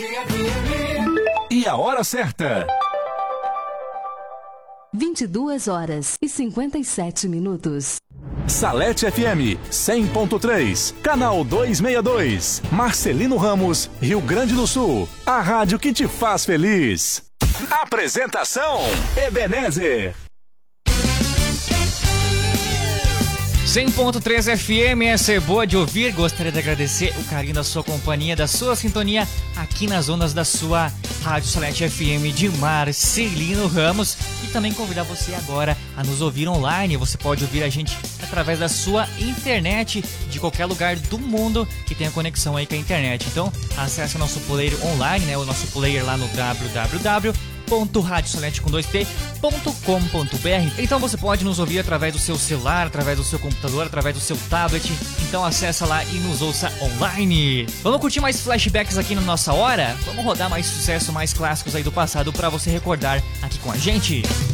E a hora certa. 22h57. Salete FM 100.3, canal 262, Marcelino Ramos, Rio Grande do Sul, a rádio que te faz feliz. Apresentação, Ebenezer. 100.3 FM, essa é boa de ouvir. Gostaria de agradecer o carinho da sua companhia, da sua sintonia aqui nas ondas da sua Rádio Salete FM de Marcelino Ramos. E também convidar você agora a nos ouvir online. Você pode ouvir a gente através da sua internet, de qualquer lugar do mundo que tenha conexão aí com a internet. Então, acesse o nosso player online, né? O nosso player lá no www.radiosalete.com.br. Então você pode nos ouvir através do seu celular, através do seu computador, através do seu tablet. Então acessa lá e nos ouça online. Vamos curtir mais flashbacks aqui na nossa hora? Vamos rodar mais sucesso, mais clássicos aí do passado para você recordar aqui com a gente.